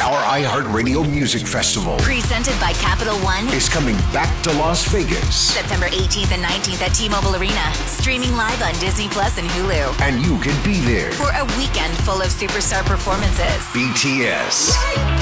Our iHeartRadio Music Festival Presented by Capital One. is coming back to Las Vegas. September 18th and 19th at T-Mobile Arena. Streaming live on Disney Plus and Hulu. And you can be there. For a weekend full of superstar performances. BTS.